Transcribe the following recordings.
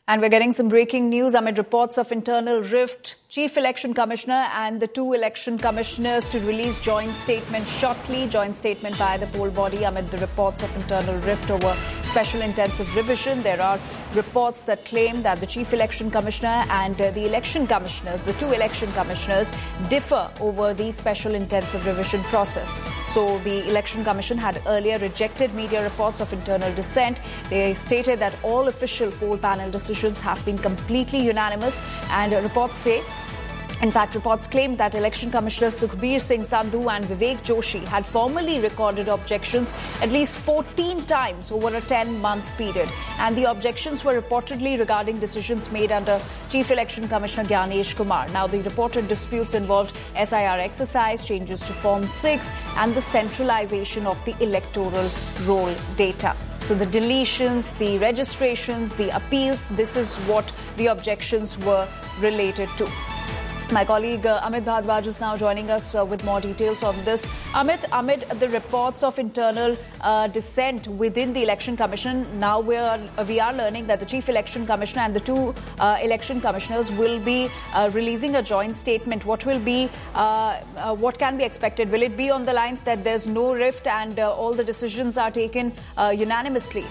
And we're getting some breaking news amid reports of internal rift. Chief Election Commissioner and the two election commissioners to release joint statement shortly. Joint statement by the poll body amid the reports of internal rift over special intensive revision. There are reports that claim that the Chief Election Commissioner and the election commissioners, the two election commissioners, differ over the special intensive revision process. So the Election Commission had earlier rejected media reports of internal dissent. They stated that all official poll panel decisions have been completely unanimous, and reports claim that Election Commissioners Sukhbir Singh Sandhu and Vivek Joshi had formally recorded objections at least 14 times over a 10-month period. And the objections were reportedly regarding decisions made under Chief Election Commissioner Gyanesh Kumar. Now, the reported disputes involved SIR exercise, changes to Form 6, and the centralization of the electoral roll data. So the deletions, the registrations, the appeals, this is what the objections were related to. My colleague Amit Bhardwaj is now joining us with more details on this. Amit, amid the reports of internal dissent within the Election Commission, now we are learning that the Chief Election Commissioner and the two election commissioners will be releasing a joint statement. What can be expected? Will it be on the lines that there's no rift and all the decisions are taken unanimously?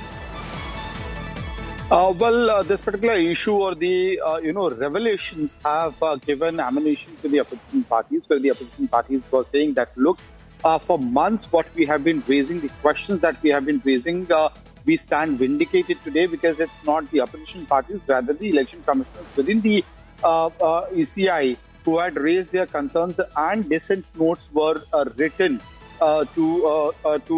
This particular issue or the, revelations have given ammunition to the opposition parties, where the opposition parties were saying that, look, for months what we have been raising, the questions that we have been raising, we stand vindicated today because it's not the opposition parties, rather the election commissioners within the ECI who had raised their concerns, and dissent notes were written to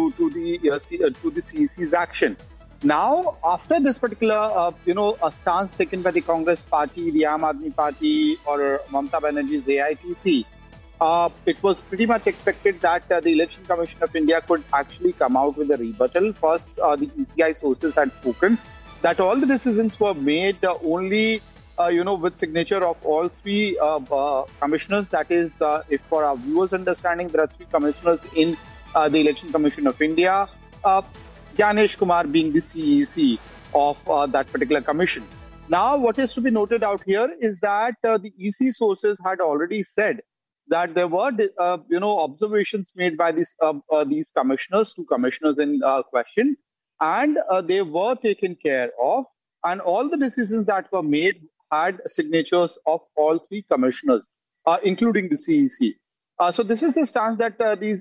the CEC's action. Now, after this particular, a stance taken by the Congress Party, the Aam Aadmi Party, or Mamata Banerjee's AITC, it was pretty much expected that the Election Commission of India could actually come out with a rebuttal. First, the ECI sources had spoken that all the decisions were made only, with signature of all three commissioners. That is, if for our viewers' understanding, there are three commissioners in the Election Commission of India. Gyanesh Kumar being the CEC of that particular commission. Now, what is to be noted out here is that the EC sources had already said that there were, observations made by these commissioners, two commissioners in question, and they were taken care of. And all the decisions that were made had signatures of all three commissioners, including the CEC. So this is the stance that these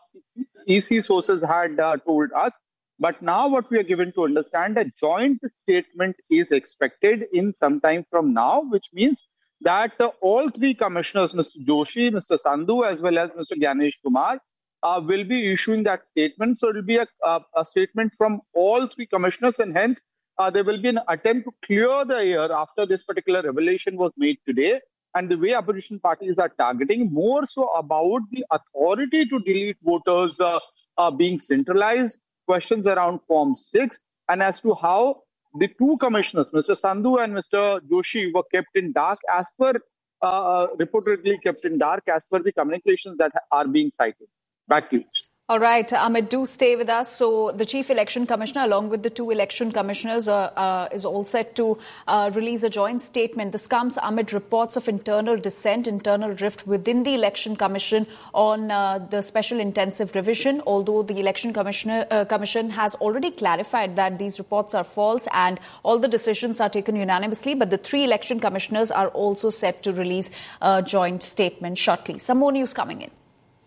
EC sources had told us. But now what we are given to understand, a joint statement is expected in some time from now, which means that all three commissioners, Mr. Joshi, Mr. Sandhu, as well as Mr. Gyanesh Kumar, will be issuing that statement. So it will be a statement from all three commissioners, and hence there will be an attempt to clear the air after this particular revelation was made today. And the way opposition parties are targeting more so about the authority to delete voters being centralized, questions around Form 6, and as to how the two commissioners, Mr. Sandhu and Mr. Joshi, were kept in dark reportedly kept in dark as per the communications that are being cited. Back to you. All right, Amit, do stay with us. So the Chief Election Commissioner, along with the two election commissioners, is all set to release a joint statement. This comes amid reports of internal dissent, internal rift within the Election Commission on the special intensive revision, although the Election Commission has already clarified that these reports are false and all the decisions are taken unanimously. But the three election commissioners are also set to release a joint statement shortly. Some more news coming in.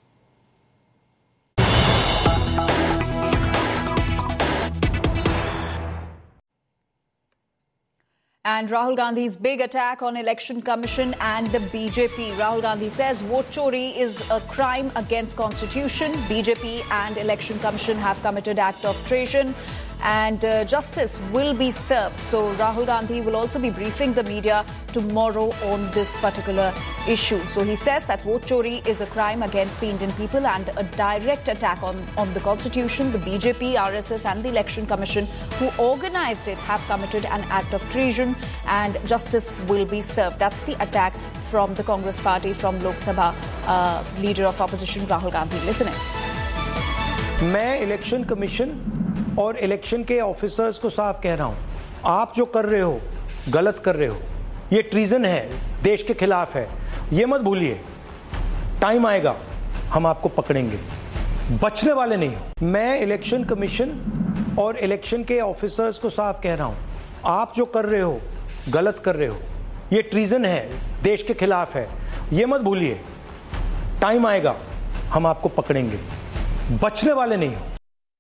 And Rahul Gandhi's big attack on Election Commission and the BJP. Rahul Gandhi says vote chori is a crime against Constitution. BJP and Election Commission have committed act of treason, and justice will be served. So Rahul Gandhi will also be briefing the media tomorrow on this particular issue. So he says that vote chori is a crime against the Indian people and a direct attack on the Constitution. The BJP, RSS and the Election Commission who organised it have committed an act of treason, and justice will be served. That's the attack from the Congress party, from Lok Sabha leader of opposition Rahul Gandhi. Listen in. मैं election commission और election के officers को साफ कह रहा हूं, आप जो कर रहे हो गलत कर रहे हो, ये ट्रीजन है, देश के खिलाफ है, ये मत भूलिए। टाइम आएगा, हम आपको पकड़ेंगे, बचने वाले नहीं हो। मैं इलेक्शन कमीशन और इलेक्शन के ऑफिसर्स को साफ कह रहा हूं, आप जो कर रहे हो गलत कर रहे हो, ये ट्रीजन है, देश के खिलाफ है, ये मत भूलिए। टाइम आएगा, हम आपको पकड़ेंगे, बचने वाले नहीं हो।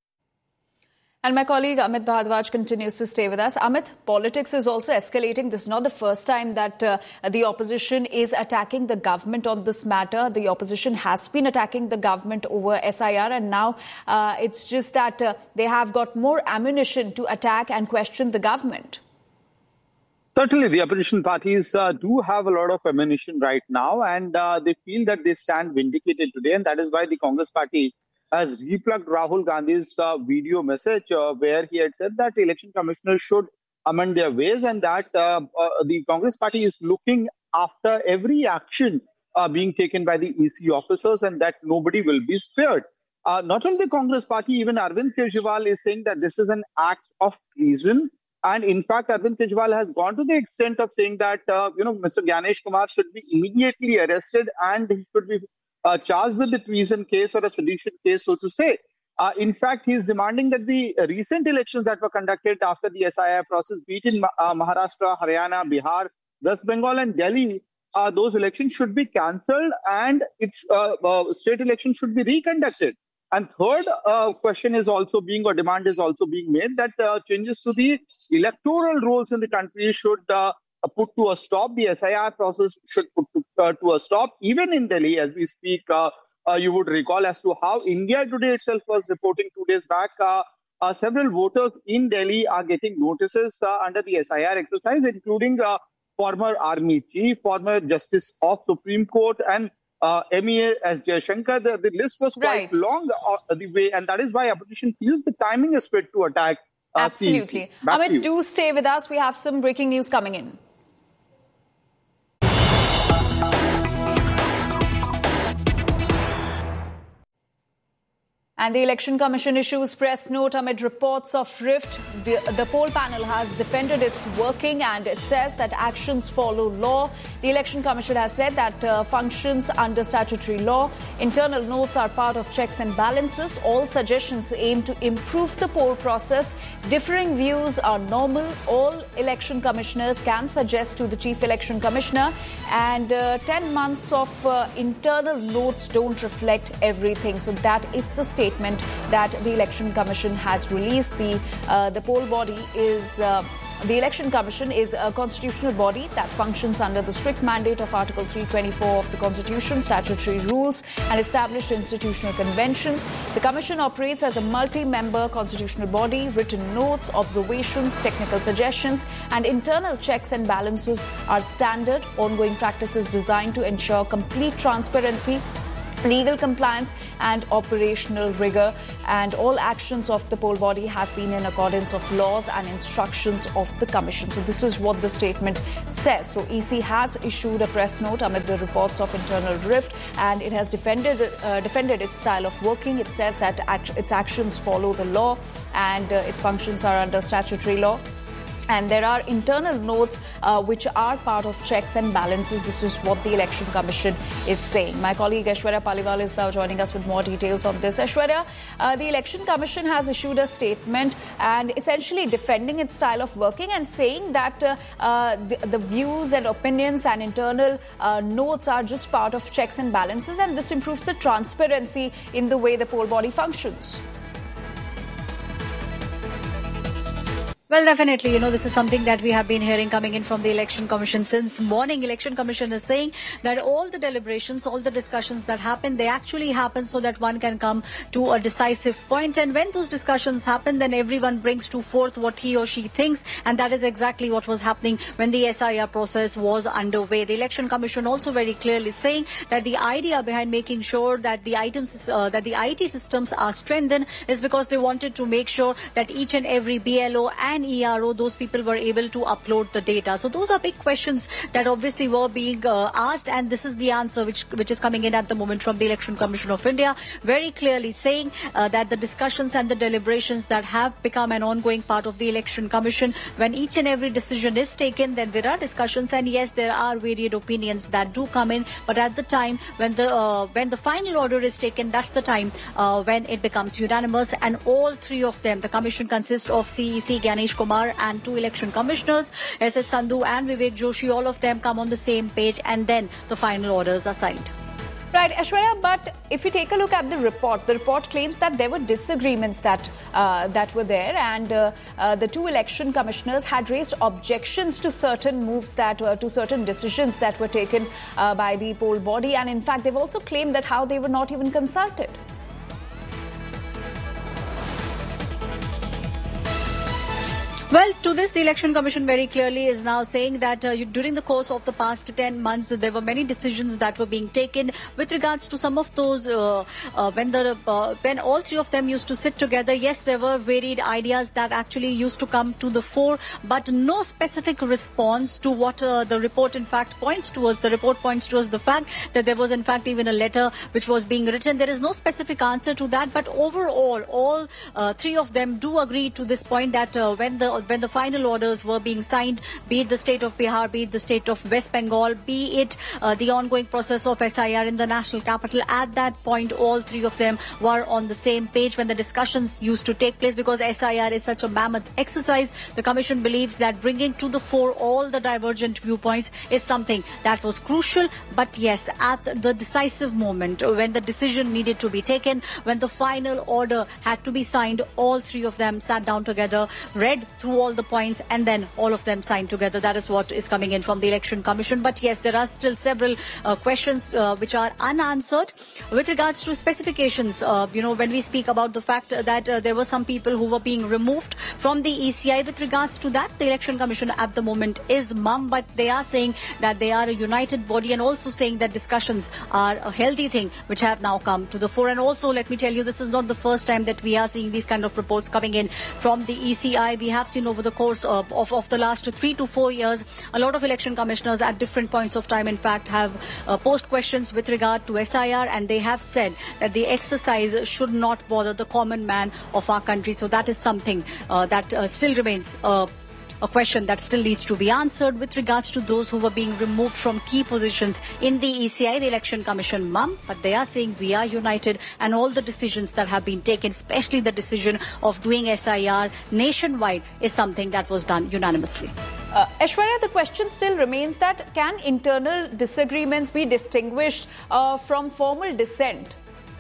And my colleague Amit Bhardwaj continues to stay with us. Amit, politics is also escalating. This is not the first time that the opposition is attacking the government on this matter. The opposition has been attacking the government over SIR, and now it's just that they have got more ammunition to attack and question the government. Certainly, the opposition parties do have a lot of ammunition right now, and they feel that they stand vindicated today, and that is why the Congress party has replugged Rahul Gandhi's video message where he had said that election commissioners should amend their ways, and that the Congress party is looking after every action being taken by the EC officers, and that nobody will be spared. Not only the Congress party, even Arvind Kejriwal is saying that this is an act of treason. And in fact, Arvind Kejriwal has gone to the extent of saying that, Mr. Gyanesh Kumar should be immediately arrested and he should be charged with the treason case or a sedition case, so to say. In fact, he is demanding that the recent elections that were conducted after the SIR process, be it in Maharashtra, Haryana, Bihar, West Bengal and Delhi, those elections should be cancelled and state elections should be reconducted. And third question is also being, or demand is also being made, that changes to the electoral rules in the country should put to a stop. The SIR process should put to a stop. Even in Delhi, as we speak, you would recall as to how India Today itself was reporting 2 days back, several voters in Delhi are getting notices under the SIR exercise, including former army chief, former justice of Supreme Court, and MEA as Jaishankar. The list was quite long the way, and that is why opposition feels the timing is fit to attack. Absolutely. Amit, do stay with us. We have some breaking news coming in. And the Election Commission issues press note amid reports of rift. The poll panel has defended its working and it says that actions follow law. The Election Commission has said that functions under statutory law. Internal notes are part of checks and balances. All suggestions aim to improve the poll process. Differing views are normal. All election commissioners can suggest to the Chief Election Commissioner. And 10 months of internal notes don't reflect everything. So that is the statement that the Election Commission has released. The poll body is the Election Commission is a constitutional body that functions under the strict mandate of Article 324 of the Constitution, statutory rules and established institutional conventions. The Commission operates as a multi-member constitutional body. Written notes, observations, technical suggestions and internal checks and balances are standard ongoing practices designed to ensure complete transparency, legal compliance and operational rigor, and all actions of the poll body have been in accordance of laws and instructions of the Commission. So this is what the statement says. So EC has issued a press note amid the reports of internal rift, and it has defended its style of working. It says that its actions follow the law and its functions are under statutory law. And there are internal notes which are part of checks and balances. This is what the Election Commission is saying. My colleague Aishwarya Paliwal is now joining us with more details on this. Aishwarya, the Election Commission has issued a statement and essentially defending its style of working and saying that the views and opinions and internal notes are just part of checks and balances, and this improves the transparency in the way the poll body functions. Well, definitely, this is something that we have been hearing coming in from the Election Commission since morning. Election Commission is saying that all the deliberations, all the discussions that happen, they actually happen so that one can come to a decisive point. And when those discussions happen, then everyone brings to forth what he or she thinks. And that is exactly what was happening when the SIR process was underway. The Election Commission also very clearly saying that the idea behind making sure that the IT systems are strengthened is because they wanted to make sure that each and every BLO and and ERO, those people were able to upload the data. So those are big questions that obviously were being asked, and this is the answer which is coming in at the moment from the Election Commission of India, very clearly saying that the discussions and the deliberations that have become an ongoing part of the Election Commission, when each and every decision is taken, then there are discussions, and yes, there are varied opinions that do come in, but at the time when the final order is taken, that's the time when it becomes unanimous, and all three of them, the commission consists of CEC Gyanesh Kumar and 2 election commissioners, SS Sandhu and Vivek Joshi, all of them come on the same page, and then the final orders are signed. Right, Aishwarya, but if you take a look at the report claims that there were disagreements that were there, and the 2 election commissioners had raised objections to certain moves to certain decisions that were taken by the poll body, and in fact they've also claimed that how they were not even consulted. Well, to this, the Election Commission very clearly is now saying that during the course of the past 10 months, there were many decisions that were being taken with regards to some of those when all three of them used to sit together. Yes, there were varied ideas that actually used to come to the fore, but no specific response to what the report in fact points towards. The report points towards the fact that there was in fact even a letter which was being written. There is no specific answer to that, but overall, all three of them do agree to this point that when the final orders were being signed, be it the state of Bihar, be it the state of West Bengal, be it the ongoing process of SIR in the national capital, at that point all three of them were on the same page when the discussions used to take place. Because SIR is such a mammoth exercise, the commission believes that bringing to the fore all the divergent viewpoints is something that was crucial. But yes, at the decisive moment when the decision needed to be taken, when the final order had to be signed, all three of them sat down together, read through all the points, and then all of them signed together. That is what is coming in from the Election Commission. But yes, there are still several questions which are unanswered with regards to specifications. When we speak about the fact that there were some people who were being removed from the ECI, with regards to that, the Election Commission at the moment is mum, but they are saying that they are a united body, and also saying that discussions are a healthy thing which have now come to the fore. And also, let me tell you, this is not the first time that we are seeing these kind of reports coming in from the ECI. We have seen over the course of the last 3 to 4 years, a lot of election commissioners at different points of time, in fact, have posed questions with regard to SIR, and they have said that the exercise should not bother the common man of our country. So that is something that still remains a question that still needs to be answered with regards to those who were being removed from key positions in the ECI, the Election Commission mum. But they are saying we are united, and all the decisions that have been taken, especially the decision of doing SIR nationwide, is something that was done unanimously. Aishwarya, the question still remains that can internal disagreements be distinguished from formal dissent?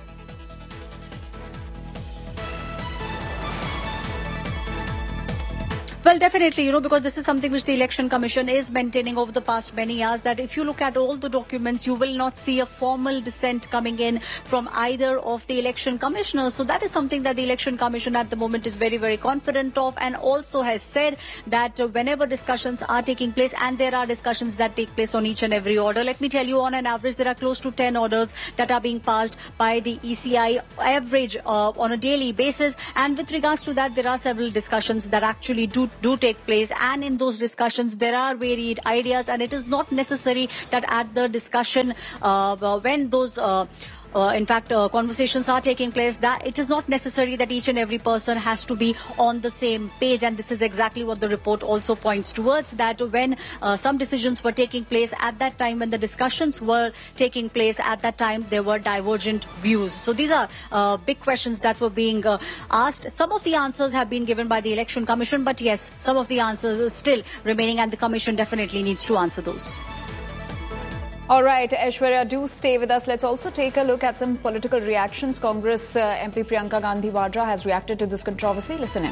Well, definitely, because this is something which the Election Commission is maintaining over the past many years, that if you look at all the documents, you will not see a formal dissent coming in from either of the election commissioners. So that is something that the Election Commission at the moment is very, very confident of, and also has said that whenever discussions are taking place, and there are discussions that take place on each and every order, let me tell you, on an average, there are close to 10 orders that are being passed by the ECI average on a daily basis. And with regards to that, there are several discussions that actually do take place, and in those discussions there are varied ideas, and it is not necessary that at the discussion when those conversations are taking place, that it is not necessary that each and every person has to be on the same page. And this is exactly what the report also points towards, that when some decisions were taking place at that time, when the discussions were taking place at that time, there were divergent views. So these are big questions that were being asked. Some of the answers have been given by the Election Commission, but yes, some of the answers are still remaining, and the Commission definitely needs to answer those. All right, Aishwarya, do stay with us. Let's also take a look at some political reactions. Congress MP Priyanka Gandhi Vadra has reacted to this controversy. Listen in.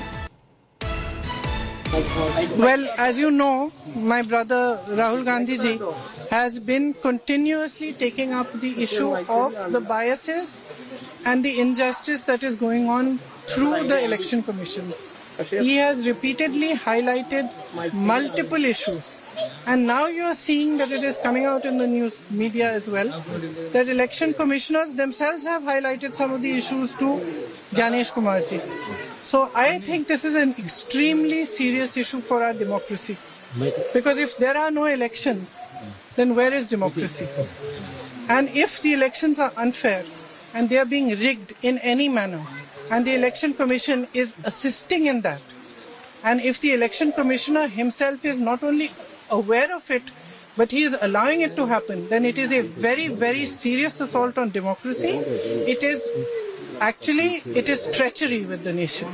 Well, as you know, my brother Rahul Gandhi ji has been continuously taking up the issue of the biases and the injustice that is going on through the election commissions. He has repeatedly highlighted multiple issues. And now you are seeing that it is coming out in the news media as well, that election commissioners themselves have highlighted some of the issues to Gyanesh Kumar ji. So I think this is an extremely serious issue for our democracy. Because if there are no elections, then where is democracy? And if the elections are unfair and they are being rigged in any manner, and the Election Commission is assisting in that, and if the Election Commissioner himself is not only aware of it, but he is allowing it to happen, then it is a very, very serious assault on democracy. It is treachery with the nation.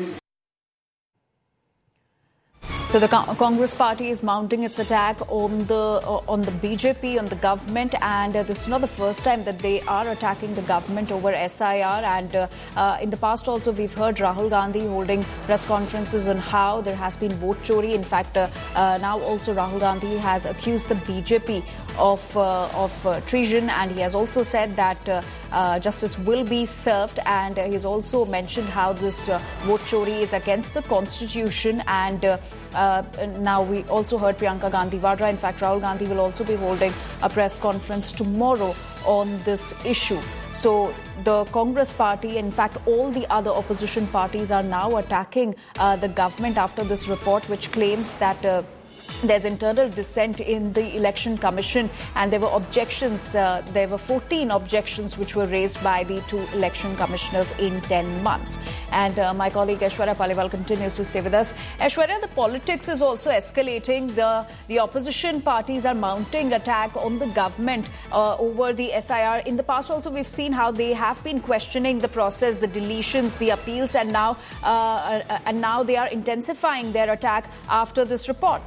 So the Congress party is mounting its attack on the BJP, on the government, and this is not the first time that they are attacking the government over SIR. And in the past also we've heard Rahul Gandhi holding press conferences on how there has been vote chori. In fact, now also Rahul Gandhi has accused the BJP of treason, and he has also said that justice will be served, and he's also mentioned how this vote chori is against the constitution. And now we also heard Priyanka Gandhi Vadra. In fact, Rahul Gandhi will also be holding a press conference tomorrow on this issue. So the Congress party, in fact all the other opposition parties, are now attacking the government after this report which claims that there's internal dissent in the Election Commission, and there were objections. There were 14 objections which were raised by the two election commissioners in 10 months. And my colleague Aishwarya Paliwal continues to stay with us. Aishwarya, the politics is also escalating. The opposition parties are mounting attack on the government over the SIR. In the past also we've seen how they have been questioning the process, the deletions, the appeals, and now they are intensifying their attack after this report.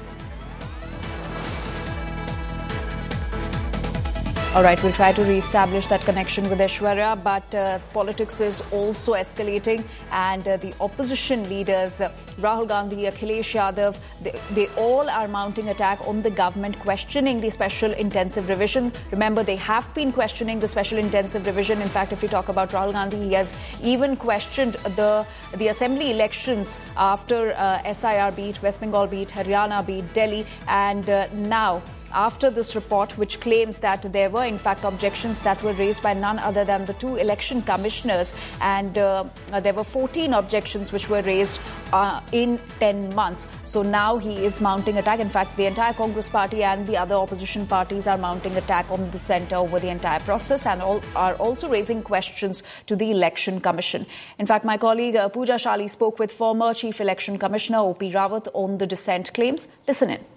All right, we'll try to re-establish that connection with Aishwarya, but politics is also escalating, and the opposition leaders, Rahul Gandhi, Akhilesh Yadav, they all are mounting attack on the government, questioning the special intensive revision. Remember, they have been questioning the special intensive revision. In fact, if we talk about Rahul Gandhi, he has even questioned the assembly elections after SIR beat, West Bengal beat, Haryana beat, Delhi, and now after this report which claims that there were in fact objections that were raised by none other than the two election commissioners, and there were 14 objections which were raised in 10 months. So now he is mounting attack. In fact, the entire Congress party and the other opposition parties are mounting attack on the centre over the entire process, and all are also raising questions to the Election Commission. In fact, my colleague Pooja Shali spoke with former Chief Election Commissioner O.P. Rawat on the dissent claims. Listen in.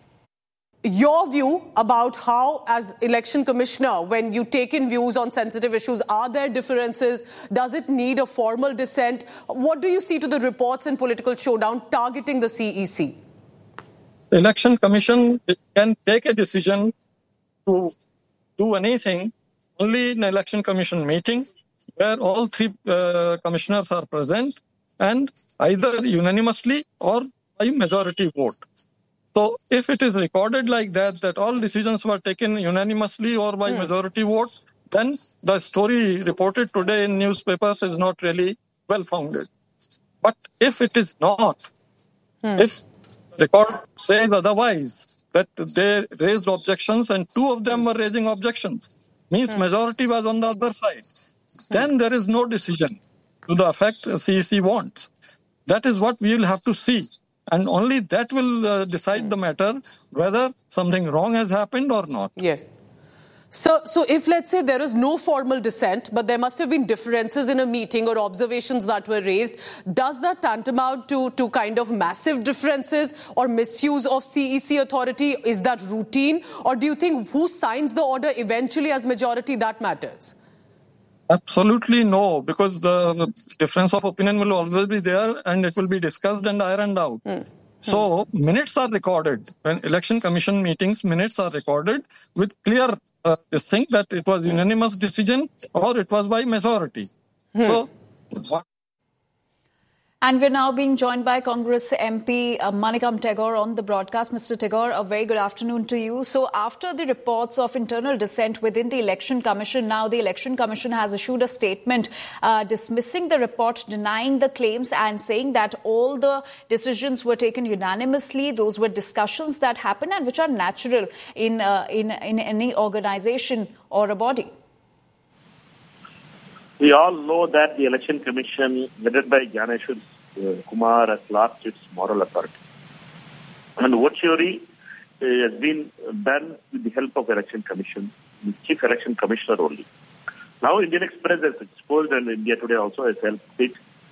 Your view about how, as election commissioner, when you take in views on sensitive issues, are there differences? Does it need a formal dissent? What do you see to the reports in political showdown targeting the CEC? The Election Commission can take a decision to do anything only in an Election Commission meeting where all three commissioners are present, and either unanimously or by majority vote. So if it is recorded like that all decisions were taken unanimously or by majority votes, then the story reported today in newspapers is not really well-founded. But if it is not, if the record says otherwise, that they raised objections and two of them were raising objections, means majority was on the other side, then there is no decision to the effect CEC wants. That is what we will have to see. And only that will decide the matter whether something wrong has happened or not. Yes. So if, let's say, there is no formal dissent, but there must have been differences in a meeting or observations that were raised, does that tantamount to kind of massive differences or misuse of CEC authority? Is that routine? Or do you think who signs the order eventually as majority, that matters? Absolutely no, because the difference of opinion will always be there and it will be discussed and ironed out. So minutes are recorded. When Election Commission meetings, minutes are recorded with clear distinct that it was unanimous decision or it was by majority. So And we're now being joined by Congress MP Manikam Tagore on the broadcast. Mr. Tagore, a very good afternoon to you. So after the reports of internal dissent within the Election Commission, now the Election Commission has issued a statement dismissing the report, denying the claims and saying that all the decisions were taken unanimously. Those were discussions that happen and which are natural in any organization or a body. We all know that the Election Commission, headed by Gyaneshwar Kumar, has lost its moral authority. And vote theory has been done with the help of Election Commission, the Chief Election Commissioner only. Now, Indian Express has exposed, and India Today also has helped it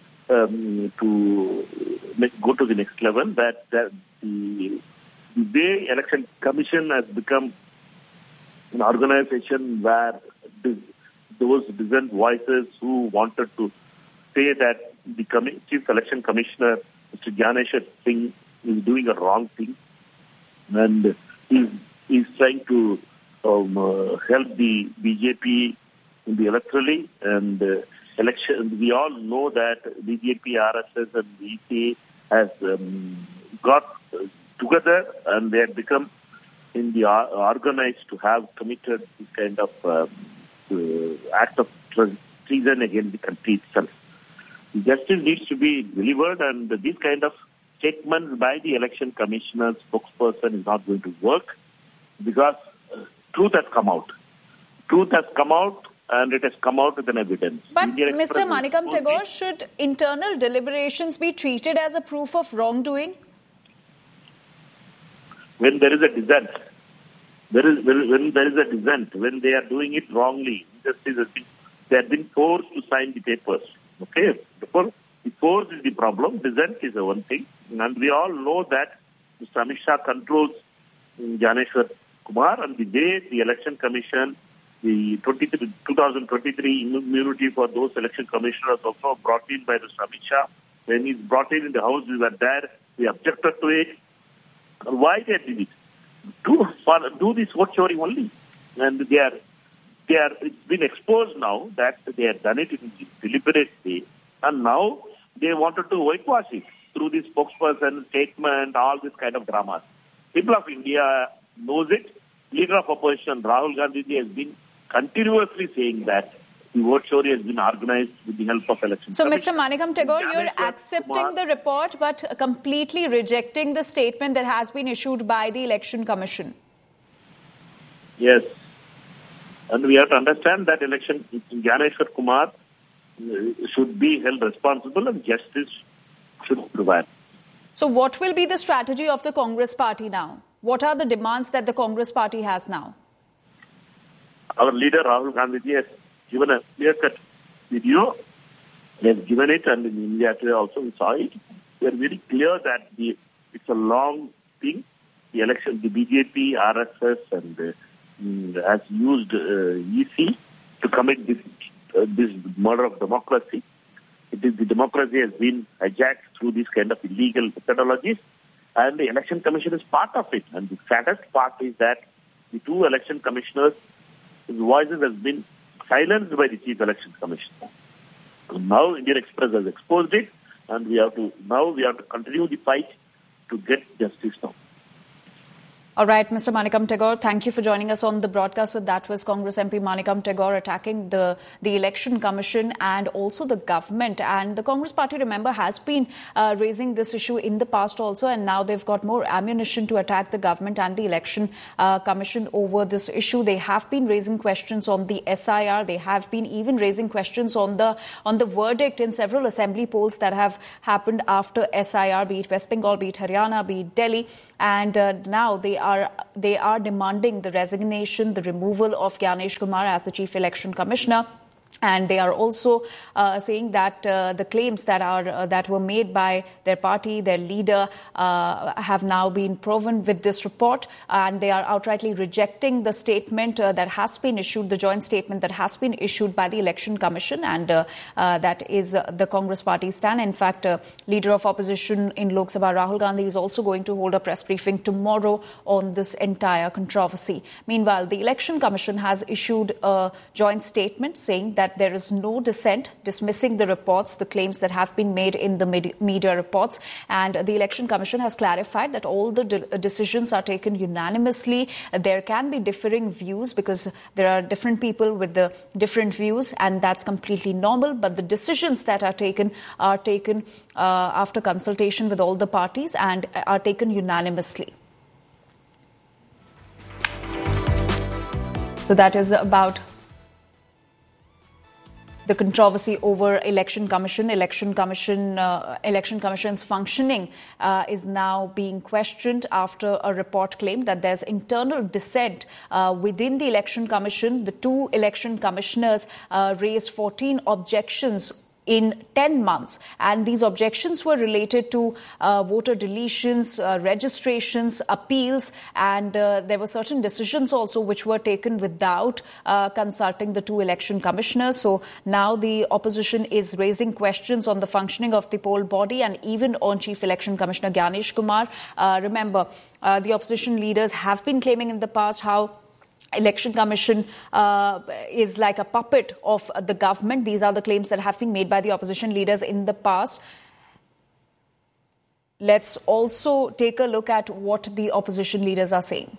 to go to the next level, that the way Election Commission has become an organization where those dissent voices who wanted to say that the Chief Election Commissioner, Mr. Gyaneshwar Singh, is doing a wrong thing, and he's trying to help the BJP in the electorally and election. We all know that BJP, RSS, and EC has got together, and they have become in the organized to have committed this kind of act of treason against the country itself. Justice needs to be delivered, and this kind of statements by the election commissioner's spokesperson is not going to work, because truth has come out. Truth has come out, and it has come out with an evidence. But Mr. Manikam Tagore, should internal deliberations be treated as a proof of wrongdoing? When there is a dissent, when there is a dissent, when they are doing it wrongly, they have been forced to sign the papers. Okay, therefore, the force is the problem. Dissent is the one thing, and we all know that Mr. Amit Shah controls Gyaneshwar Kumar, and the way the election commission, the 2023 immunity for those election commissioners also brought in by Mr. Amit Shah. When he's brought in the house, we were there. We objected to it. Why they did it? Do this vote theory only, and it's been exposed now that they have done it in a deliberate way, and now they wanted to whitewash it through this spokesperson statement, all this kind of dramas. People of India knows it. Leader of opposition Rahul Gandhi has been continuously saying that the vote theory has been organized with the help of election. So, Mr. Manikam Tagore, you're accepting the report but completely rejecting the statement that has been issued by the Election Commission. Yes. And we have to understand that Gyaneshwar Kumar should be held responsible and justice should prevail. So what will be the strategy of the Congress party now? What are the demands that the Congress party has now? Our leader Rahul Gandhi has given a clear-cut video. He has given it, and in India today also we saw it. We are very clear that it's a long thing. The election, the BJP, RSS, and has used EC to commit this murder of democracy. The democracy has been hijacked through these kind of illegal methodologies, and the election commission is part of it. And the saddest part is that the two election commissioners' voices has been silenced by the Chief Election Commissioner. Now Indian Express has exposed it, and we have to continue the fight to get justice now. All right, Mr. Manikam Tagore, thank you for joining us on the broadcast. So that was Congress MP Manikam Tagore attacking the Election Commission and also the government. And the Congress party, remember, has been raising this issue in the past also, and now they've got more ammunition to attack the government and the Election Commission over this issue. They have been raising questions on the SIR. They have been even raising questions on the verdict in several assembly polls that have happened after SIR, be it West Bengal, be it Haryana, be it Delhi. And now they are demanding the resignation, the removal of Gyaneshwar Kumar as the Chief Election Commissioner. And they are also saying that the claims that were made by their party, their leader, have now been proven with this report, and they are outrightly rejecting the statement that has been issued, the joint statement that has been issued by the Election Commission, and that is the Congress party's stand. In fact, leader of opposition in Lok Sabha, Rahul Gandhi, is also going to hold a press briefing tomorrow on this entire controversy. Meanwhile, the Election Commission has issued a joint statement saying that there is no dissent, dismissing the reports, the claims that have been made in the media reports. And the Election Commission has clarified that all the decisions are taken unanimously. There can be differing views because there are different people with the different views, and that's completely normal. But the decisions that are taken after consultation with all the parties and are taken unanimously. So that is about the controversy over Election Commission's functioning is now being questioned after a report claimed that there's internal dissent within the Election Commission. The two election commissioners raised 14 objections in 10 months. And these objections were related to voter deletions, registrations, appeals, and there were certain decisions also which were taken without consulting the two election commissioners. So now the opposition is raising questions on the functioning of the poll body and even on Chief Election Commissioner Gyanesh Kumar. Remember, the opposition leaders have been claiming in the past how Election Commission is like a puppet of the government. These are the claims that have been made by the opposition leaders in the past. Let's also take a look at what the opposition leaders are saying.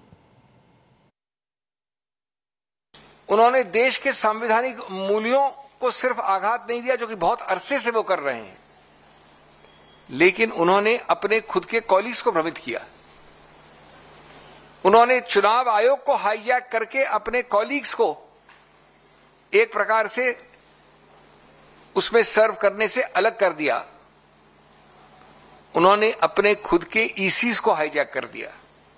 उन्होंने देश के संवैधानिक मूल्यों को सिर्फ आघात नहीं दिया, जो कि बहुत अरसे से वो कर रहे हैं, लेकिन उन्होंने अपने खुद के कॉलीग्स को भ्रमित किया। उन्होंने चुनाव आयोग को हाईजैक करके अपने कॉलीग्स को एक प्रकार से उसमें सर्व करने से अलग कर दिया। उन्होंने अपने खुद के ईसीज को हाईजैक कर दिया।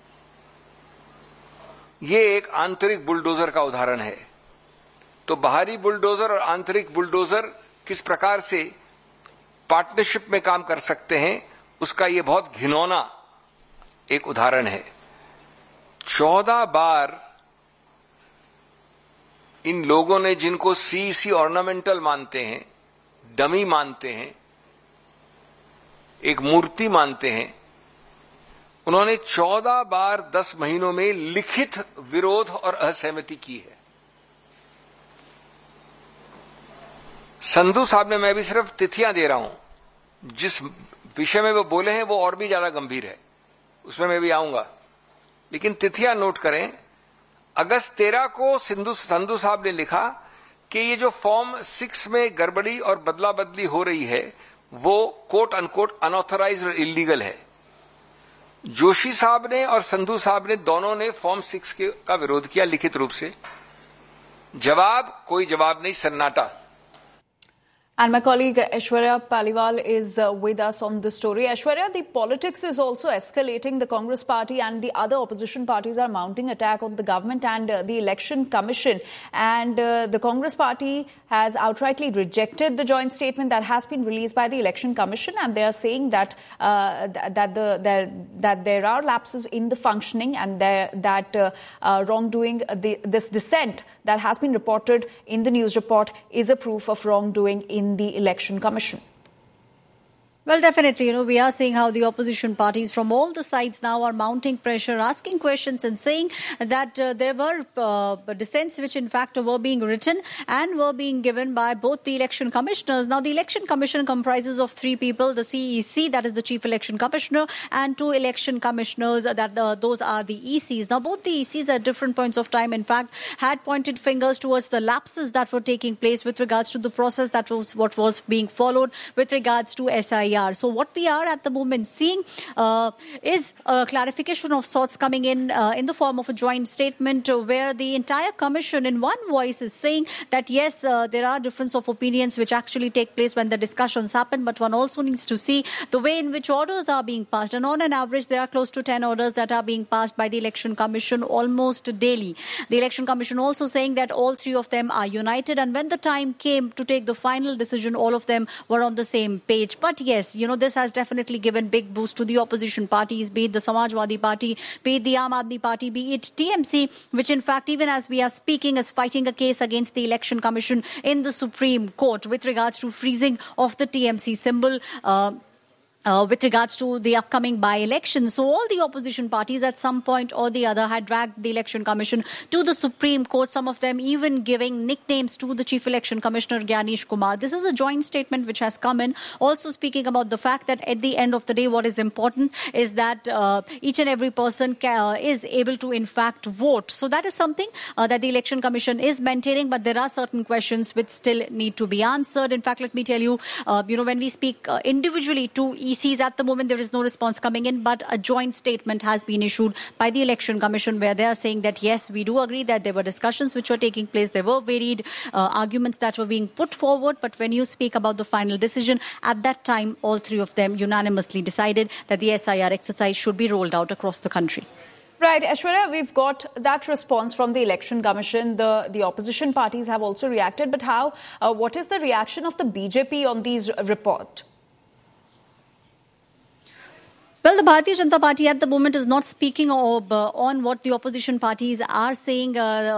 ये एक आंतरिक बुलडोजर का उदाहरण है। तो बाहरी बुलडोजर और आंतरिक बुलडोजर किस प्रकार से पार्टनरशिप में काम कर सकते हैं, उसका ये बहुत घिनौना एक उदाहरण है। 14 बार इन लोगों ने, जिनको सीईसी ऑर्नामेंटल मानते हैं, डमी मानते हैं, एक मूर्ति मानते हैं, उन्होंने 14 बार 10 महीनों में लिखित विरोध और असहमति की है। संधू साहब ने, मैं भी सिर्फ तिथियां दे रहा हूं, जिस विषय में वो बोले हैं वो और भी ज्यादा गंभीर है, उसमें मैं भी आऊंगा, लेकिन तिथियां नोट करें। अगस्त 13 को संधू साहब ने लिखा कि ये जो फॉर्म 6 में गड़बड़ी और बदला बदली हो रही है वो कोट अनकोट अनऑथराइज्ड और इलीगल है। जोशी साहब ने और संधू साहब ने दोनों ने फॉर्म 6 का विरोध किया लिखित रूप से। कोई जवाब नहीं, सन्नाटा। And my colleague Aishwarya Paliwal is with us on this story. Aishwarya, the politics is also escalating. The Congress party and the other opposition parties are mounting attack on the government and the Election Commission. And the Congress party has outrightly rejected the joint statement that has been released by the Election Commission, and they are saying that that there are lapses in the functioning and that wrongdoing. This dissent that has been reported in the news report is a proof of wrongdoing in the Election Commission. Well, definitely, we are seeing how the opposition parties from all the sides now are mounting pressure, asking questions and saying that there were dissents which in fact were being written and were being given by both the election commissioners. Now, the election commission comprises of 3 people, the CEC, that is the Chief Election Commissioner, and 2 election commissioners, those are the ECs. Now, both the ECs at different points of time, in fact, had pointed fingers towards the lapses that were taking place with regards to the process that was what was being followed with regards to SIR. So what we are at the moment seeing is a clarification of sorts coming in the form of a joint statement where the entire commission in one voice is saying that yes, there are difference of opinions which actually take place when the discussions happen, but one also needs to see the way in which orders are being passed. And on an average, there are close to 10 orders that are being passed by the Election Commission almost daily. The Election Commission also saying that all 3 of them are united, and when the time came to take the final decision, all of them were on the same page. But yes, this has definitely given big boost to the opposition parties, be it the Samajwadi Party, be it the Aam Aadmi Party, be it TMC, which in fact, even as we are speaking, is fighting a case against the Election Commission in the Supreme Court with regards to freezing of the TMC symbol. With regards to the upcoming by-elections. So all the opposition parties at some point or the other had dragged the Election Commission to the Supreme Court, some of them even giving nicknames to the Chief Election Commissioner Gyanesh Kumar. This is a joint statement which has come in, also speaking about the fact that at the end of the day, what is important is that each and every person is able to in fact vote. So that is something that the Election Commission is maintaining, but there are certain questions which still need to be answered. In fact, let me tell you, when we speak individually to ECs at the moment, there is no response coming in, but a joint statement has been issued by the Election Commission where they are saying that, yes, we do agree that there were discussions which were taking place. There were varied arguments that were being put forward. But when you speak about the final decision, at that time, all three of them unanimously decided that the SIR exercise should be rolled out across the country. Right, Aishwarya, we've got that response from the Election Commission. The opposition parties have also reacted. But what is the reaction of the BJP on these reports? Well, the Bharatiya Janata Party at the moment is not speaking on what the opposition parties are saying,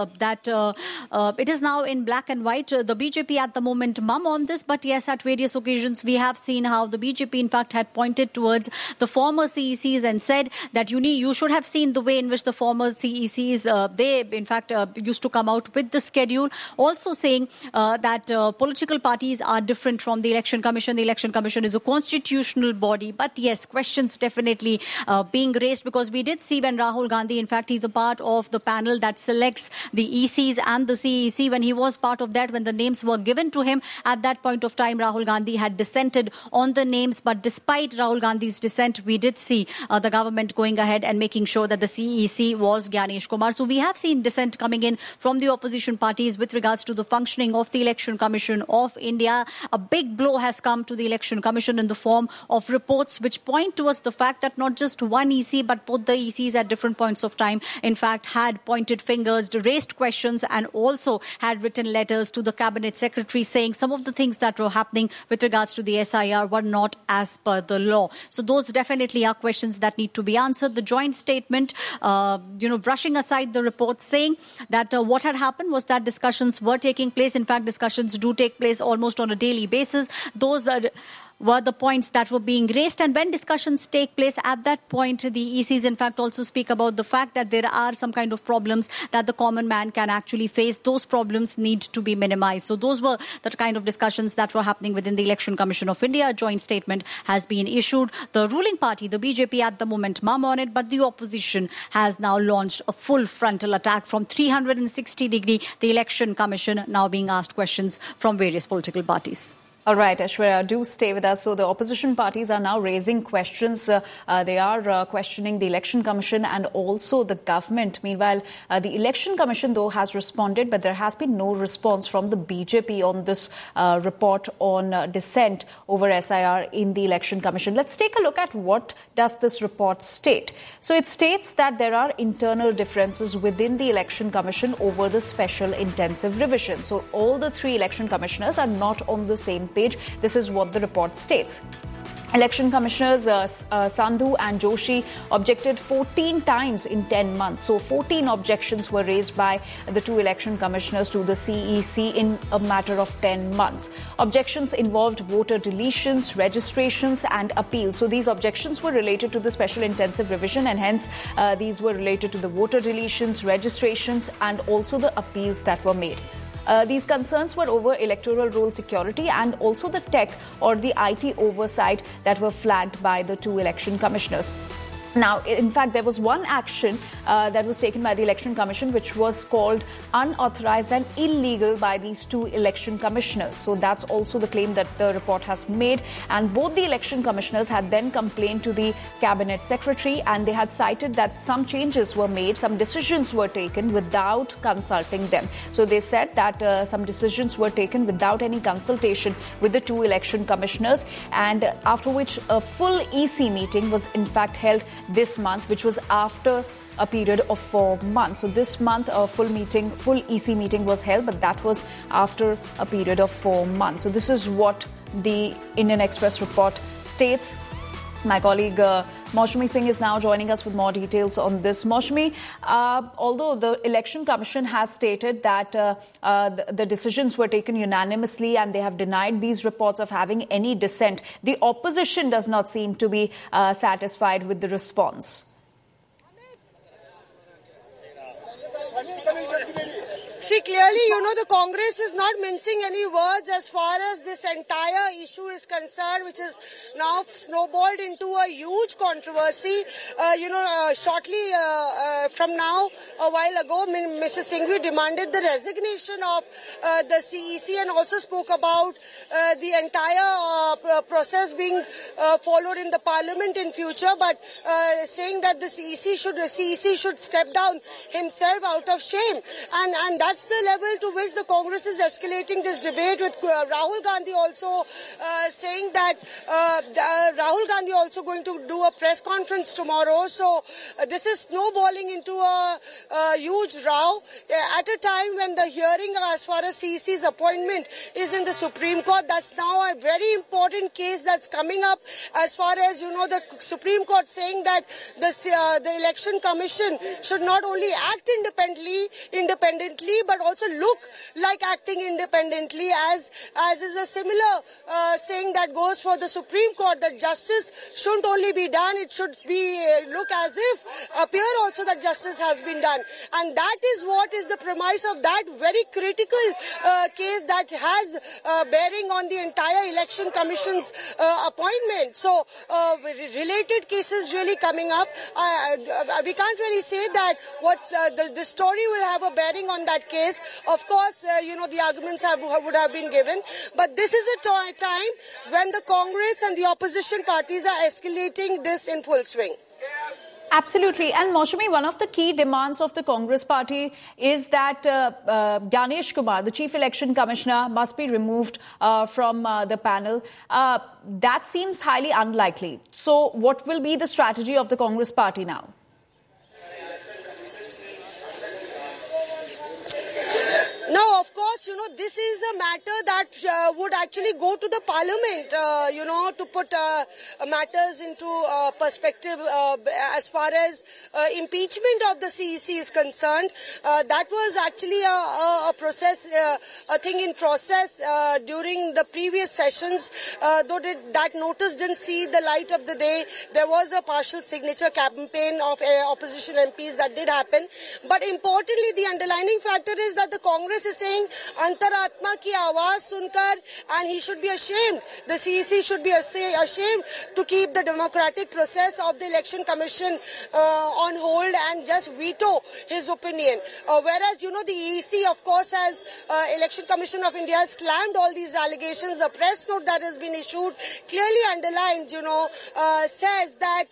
that it is now in black and white. The BJP at the moment mum on this, but yes, at various occasions we have seen how the BJP in fact had pointed towards the former CECs and said that you should have seen the way in which the former CECs, they in fact used to come out with the schedule, also saying that political parties are different from the Election Commission. The Election Commission is a constitutional body, but yes, questions definitely being raised, because we did see when Rahul Gandhi, in fact, he's a part of the panel that selects the ECs and the CEC. When he was part of that, when the names were given to him, at that point of time, Rahul Gandhi had dissented on the names. But despite Rahul Gandhi's dissent, we did see the government going ahead and making sure that the CEC was Gyanesh Kumar. So we have seen dissent coming in from the opposition parties with regards to the functioning of the Election Commission of India. A big blow has come to the Election Commission in the form of reports which point towards the fact that not just one EC, but both the ECs at different points of time, in fact, had pointed fingers, raised questions, and also had written letters to the Cabinet Secretary saying some of the things that were happening with regards to the SIR were not as per the law. So those definitely are questions that need to be answered. The joint statement, brushing aside the reports, saying that what had happened was that discussions were taking place. In fact, discussions do take place almost on a daily basis. Those were the points that were being raised. And when discussions take place, at that point, the ECs, in fact, also speak about the fact that there are some kind of problems that the common man can actually face. Those problems need to be minimized. So those were the kind of discussions that were happening within the Election Commission of India. A joint statement has been issued. The ruling party, the BJP, at the moment mum on it, but the opposition has now launched a full frontal attack from 360 degree. The Election Commission now being asked questions from various political parties. All right, Aishwarya, do stay with us. So the opposition parties are now raising questions. They are questioning the Election Commission and also the government. Meanwhile, the Election Commission, though, has responded, but there has been no response from the BJP on this report on dissent over SIR in the Election Commission. Let's take a look at what does this report state. So it states that there are internal differences within the Election Commission over the special intensive revision. So all the three election commissioners are not on the same page. This is what the report states. Election Commissioners Sandhu and Joshi objected 14 times in 10 months. So 14 objections were raised by the two election commissioners to the CEC in a matter of 10 months. Objections involved voter deletions, registrations and appeals. So these objections were related to the special intensive revision, and hence these were related to the voter deletions, registrations and also the appeals that were made. These concerns were over electoral roll security and also the tech or the IT oversight that were flagged by the two election commissioners. Now, in fact, there was one action that was taken by the Election Commission which was called unauthorized and illegal by these two election commissioners. So that's also the claim that the report has made. And both the election commissioners had then complained to the Cabinet Secretary, and they had cited that some changes were made, some decisions were taken without consulting them. So they said that some decisions were taken without any consultation with the two election commissioners, and after which a full EC meeting was in fact held this month, which was after a period of 4 months. So this month a full EC meeting was held, but that was after a period of 4 months. So this is what the Indian Express report states. My colleague Maushmi Singh is now joining us with more details on this. Maushmi, although the Election Commission has stated that the decisions were taken unanimously and they have denied these reports of having any dissent, the opposition does not seem to be satisfied with the response. See, clearly, the Congress is not mincing any words as far as this entire issue is concerned, which is now snowballed into a huge controversy. Shortly from now, a while ago, Mr. Singhvi demanded the resignation of the CEC and also spoke about the entire process being followed in the parliament in future, but saying that the CEC should step down himself out of shame. And that's the level to which the Congress is escalating this debate, with Rahul Gandhi also saying that Rahul Gandhi also going to do a press conference tomorrow. So this is snowballing into a huge row at a time when the hearing as far as CEC's appointment is in the Supreme Court. That's now a very important case that's coming up, as far as the Supreme Court saying that the Election Commission should not only act independently, but also look like acting independently, as is a similar saying that goes for the Supreme Court, that justice shouldn't only be done, it should be look as if appear also that justice has been done. And that is what is the premise of that very critical case that has bearing on the entire Election Commission's appointment. So related cases really coming up. We can't really say that the story will have a bearing on that case. Of course, the arguments would have been given, but this is a time when the Congress and the opposition parties are escalating this in full swing. Absolutely. And Moushami, one of the key demands of the Congress party is that Gyanesh Kumar, the Chief Election Commissioner, must be removed from the panel. That seems highly unlikely. So what will be the strategy of the Congress party now? No, of course, this is a matter that would actually go to the parliament, to put matters into perspective as far as impeachment of the CEC is concerned. That was actually a process, a thing in process during the previous sessions, though that notice didn't see the light of the day. There was a partial signature campaign of opposition MPs that did happen. But importantly, the underlining factor is that the Congress is saying Antaratma ki awaaz sunkar, and he should be ashamed. The CEC should be ashamed to keep the democratic process of the Election Commission on hold and just veto his opinion. Whereas, the EC, of course, has Election Commission of India has slammed all these allegations. The press note that has been issued clearly underlines, says that,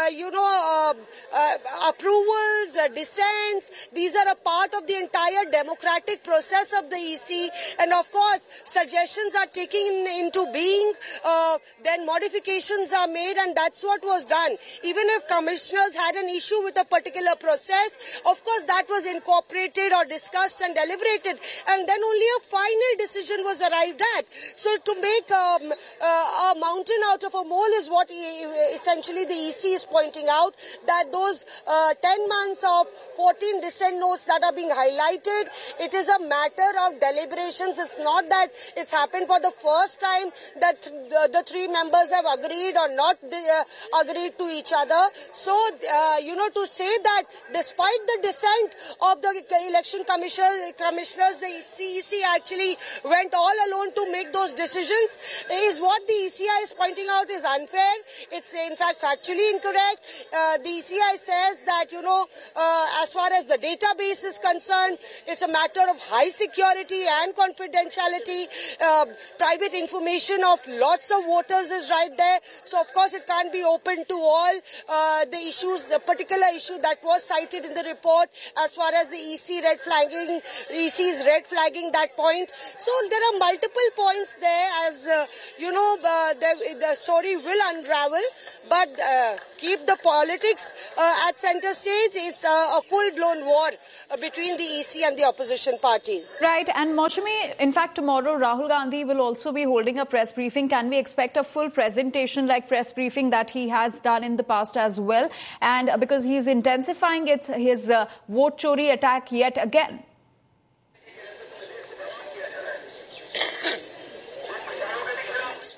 approvals, dissents, these are a part of the entire democratic process of the EC, and of course suggestions are taken into being, then modifications are made, and that's what was done. Even if commissioners had an issue with a particular process, of course that was incorporated or discussed and deliberated, and then only a final decision was arrived at. So to make a mountain out of a mole is what essentially the EC is pointing out, that those 10 months of 14 dissent notes that are being highlighted, it is a matter of deliberations. It's not that it's happened for the first time that the three members have agreed or not agreed to each other. So, to say that despite the dissent of the election commissioners, the CEC actually went all alone to make those decisions is what the ECI is pointing out is unfair. It's in fact factually incorrect. The ECI says that, as far as the database is concerned, it's a matter of high security and confidentiality. Private information of lots of voters is right there. So, of course, it can't be open to all the issues, the particular issue that was cited in the report as far as the EC is red flagging that point. So, there are multiple points there, as, the story will unravel, but keep the politics at center stage. It's a full-blown war between the EC and the opposition parties. Right. And Moushami, in fact, tomorrow Rahul Gandhi will also be holding a press briefing. Can we expect a full presentation like press briefing that he has done in the past as well? And because he's intensifying his vote chori attack yet again. Oh,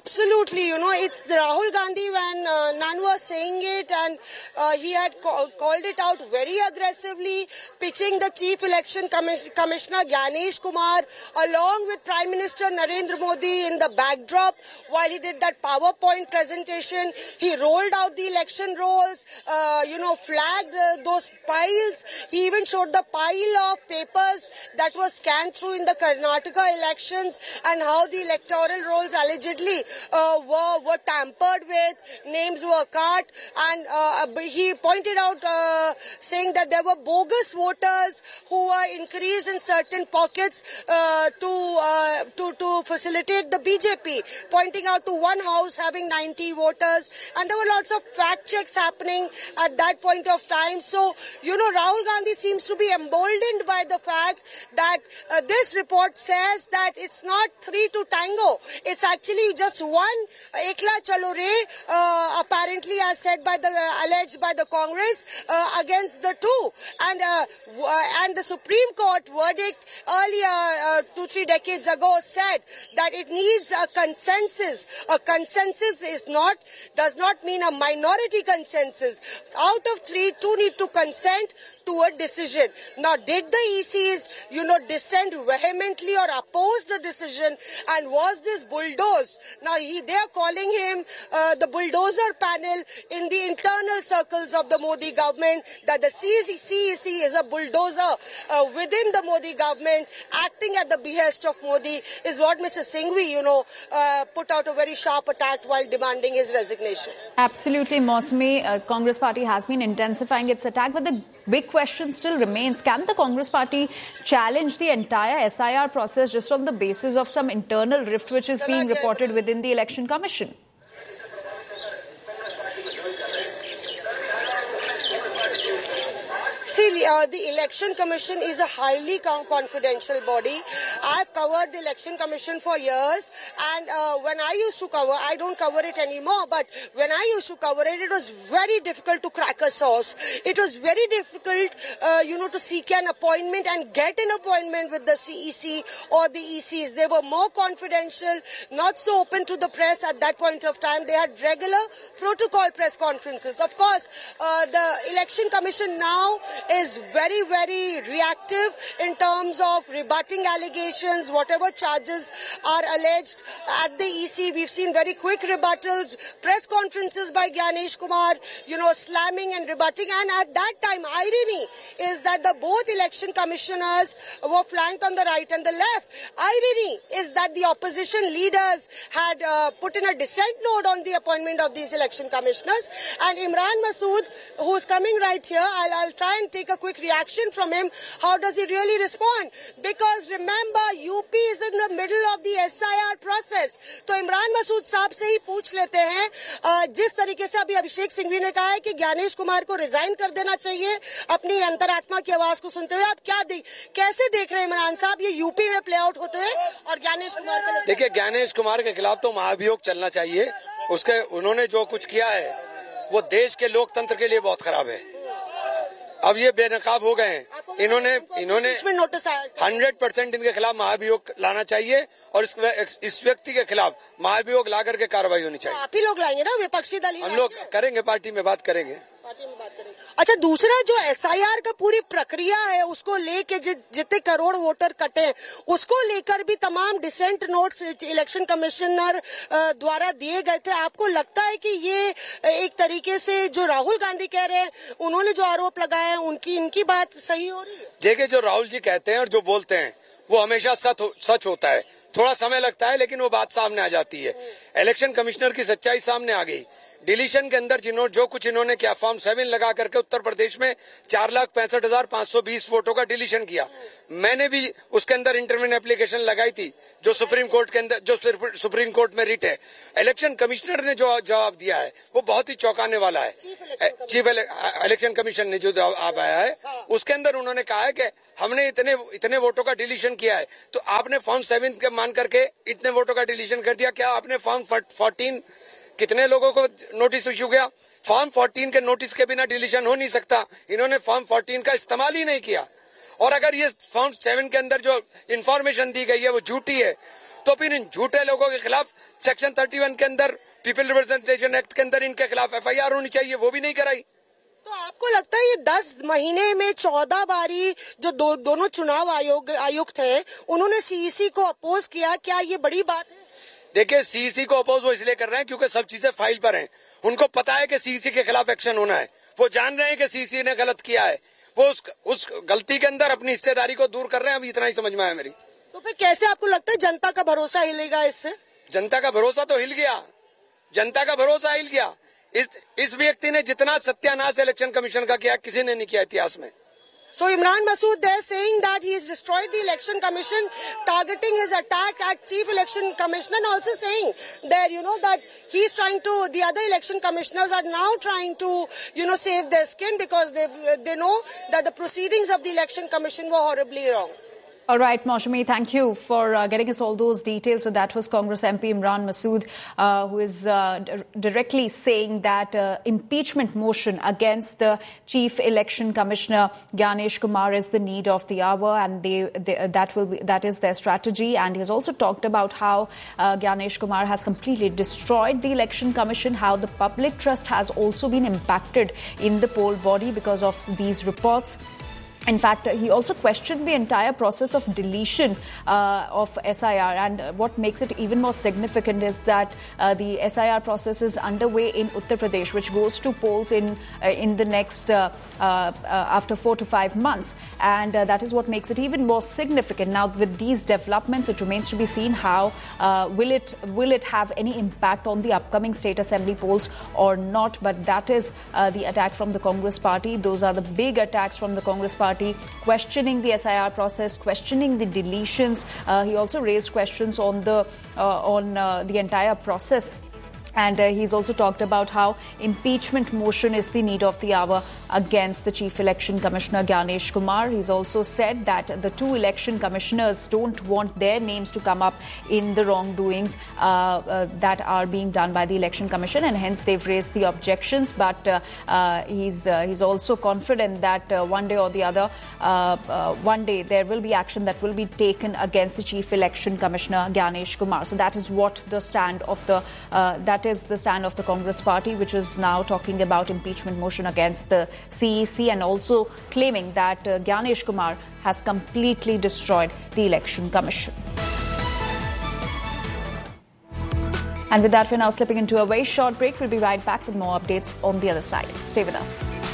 Absolutely, it's Rahul Gandhi when none was saying it, and he had called it out very aggressively, pitching the Chief Election Commissioner Gyanesh Kumar along with Prime Minister Narendra Modi in the backdrop while he did that PowerPoint presentation. He rolled out the election rolls, flagged those piles. He even showed the pile of papers that was scanned through in the Karnataka elections and how the electoral rolls allegedly were tampered with, names were cut, and he pointed out saying that there were bogus voters who were increased in certain pockets to facilitate the BJP, pointing out to one house having 90 voters, and there were lots of fact checks happening at that point of time. So, Rahul Gandhi seems to be emboldened by the fact that this report says that it's not 3 to tango. It's actually just one. Ekla chalo re, apparently as said by alleged by the Congress against the two. And the Supreme Court verdict earlier, 2-3 decades ago, said that it needs a consensus. A consensus does not mean a minority consensus. Out of 3, 2 need to consent to a decision. Now, did the ECs, dissent vehemently or oppose the decision, and was this bulldozed? Now, they are calling him the bulldozer panel in the internal circles of the Modi government, that the CEC is a bulldozer within the Modi government, acting at the behest of Modi, is what Mr. Singhvi, put out a very sharp attack while demanding his resignation. Absolutely, Mausami. Congress party has been intensifying its attack, but the big question still remains. Can the Congress party challenge the entire SIR process just on the basis of some internal rift which is being reported within the Election Commission? See, the Election Commission is a highly confidential body. I've covered the Election Commission for years, and when I used to cover, I don't cover it anymore, but when I used to cover it, it was very difficult to crack a source. It was very difficult, to seek an appointment and get an appointment with the CEC or the ECs. They were more confidential, not so open to the press at that point of time. They had regular protocol press conferences. Of course, the Election Commission now is very, very reactive in terms of rebutting allegations, whatever charges are alleged at the EC. We've seen very quick rebuttals, press conferences by Gyanesh Kumar, slamming and rebutting. And at that time, irony is that the both election commissioners were flanked on the right and the left. Irony is that the opposition leaders had put in a dissent note on the appointment of these election commissioners. And Imran Masood, who's coming right here, I'll try and take a quick reaction from him. How does he really respond? Because remember, UP is in the middle of the SIR process. तो इमरान मसूद साहब से ही पूछ लेते हैं, जिस तरीके से अभी अभिषेक सिंघवी ने कहा है कि ज्ञानेश कुमार को रिजाइन कर देना चाहिए अपनी अंतरात्मा की आवाज को सुनते हुए, आप कैसे देख रहे हैं इमरान साहब, ये यूपी में प्ले आउट होते हैं और ज्ञानेश कुमार के लिए? देखिए, ज्ञानेश कुमार के खिलाफ तो महाभियोग चलना चाहिए. उन्होंने जो कुछ किया है वो देश के लोकतंत्र के लिए बहुत खराब है. अब ये बेनकाब हो गए हैं. इन्होंने 100% इनके खिलाफ महाभियोग लाना चाहिए और इस व्यक्ति के खिलाफ महाभियोग ला करके कार्रवाई होनी चाहिए. आप ही लोग लाएंगे ना, विपक्षी दल? हम लोग करेंगे, पार्टी में बात करेंगे. अच्छा, दूसरा जो SIR का पूरी प्रक्रिया है उसको लेके जितने करोड़ वोटर कटे उसको लेकर भी तमाम डिसेंट नोट्स इलेक्शन कमिश्नर द्वारा दिए गए थे. आपको लगता है कि ये एक तरीके से जो राहुल गांधी कह रहे हैं, उन्होंने जो आरोप लगाया है, इनकी बात सही हो रही है? देखिए, जो राहुल जी कहते हैं और जो बोलते हैं वो हमेशा सच होता है. थोड़ा समय लगता है लेकिन वो बात सामने आ जाती है. इलेक्शन कमिश्नर की सच्चाई सामने आ गई. डिलीशन के अंदर जो कुछ इन्होंने किया, फॉर्म 7 लगा करके उत्तर प्रदेश में 4,65,520 वोटों का डिलीशन किया. मैंने भी उसके अंदर इंटरव्यू एप्लीकेशन लगाई थी जो सुप्रीम कोर्ट में रिट है. इलेक्शन कमिश्नर ने जो जवाब दिया है वो बहुत ही चौंकाने वाला है. चीफ इलेक्शन कमीशन ने जो जवाब आया है उसके अंदर उन्होंने कहा है कि हमने इतने वोटों का डिलीशन किया है. तो आपने फॉर्म 7 के मान करके इतने वोटों का डिलीशन कर दिया. क्या आपने फॉर्म 14 कितने लोगों को नोटिस इश्यू किया? फॉर्म 14 के नोटिस के बिना डिलीशन हो नहीं सकता. इन्होंने फॉर्म 14 का इस्तेमाल ही नहीं किया और अगर ये फॉर्म 7 के अंदर जो इंफॉर्मेशन दी गई है वो झूठी है, तो फिर इन झूठे लोगों के खिलाफ सेक्शन 31 के अंदर पीपल रिप्रेजेंटेशन एक्ट के अंदर इनके खिलाफ FIR होनी चाहिए, वो भी नहीं कराई। तो आपको लगता है ये 10 महीने में 14 बारी जो दोनों चुनाव आयुक्त हैं उन्होंने CEC को अपोज किया, क्या ये बड़ी बात है? देखिए, CEC को अपोज वो इसलिए कर रहे हैं क्योंकि सब चीजें फाइल पर हैं। उनको पता है कि CEC के खिलाफ एक्शन होना है, वो जान रहे हैं कि CEC ने गलत किया है, वो उस गलती के अंदर अपनी हिस्सेदारी को दूर कर रहे हैं। अभी इतना ही समझ में आया मेरी। तो फिर कैसे आपको लगता है जनता का भरोसा हिलेगा इससे? जनता का भरोसा तो हिल गया, जनता का भरोसा हिल गया। इस व्यक्ति ने जितना सत्यानाश इलेक्शन कमीशन का किया किसी ने नहीं किया इतिहास में। So Imran Masood, they're saying that he has destroyed the election commission, targeting his attack at chief election commissioner, and also saying that, that he's trying to, the other election commissioners are now trying to, save their skin because they know that the proceedings of the election commission were horribly wrong. All right, Maushami, thank you for getting us all those details. So that was Congress MP Imran Masood, who is directly saying that impeachment motion against the Chief Election Commissioner Gyanesh Kumar is the need of the hour, and that is their strategy. And he has also talked about how Gyanesh Kumar has completely destroyed the Election Commission, how the public trust has also been impacted in the poll body because of these reports. In fact, he also questioned the entire process of deletion of SIR, and what makes it even more significant is that the SIR process is underway in Uttar Pradesh, which goes to polls in the next after 4 to 5 months, and that is what makes it even more significant. Now, with these developments, it remains to be seen how will it have any impact on the upcoming state assembly polls or not. But that is the attack from the Congress party. Those are the big attacks from the Congress party, questioning the SIR process, questioning the deletions. He also raised questions on the entire process. And he's also talked about how impeachment motion is the need of the hour against the Chief Election Commissioner Gyanesh Kumar. He's also said that the 2 election commissioners don't want their names to come up in the wrongdoings that are being done by the Election Commission, and hence they've raised the objections. But he's also confident that one day or the other, one day there will be action that will be taken against the Chief Election Commissioner Gyanesh Kumar. So that is what the stand of the Congress party, which is now talking about impeachment motion against the CEC, and also claiming that Gyanesh Kumar has completely destroyed the Election Commission. And with that, we're now slipping into a very short break. We'll be right back with more updates on the other side. Stay with us.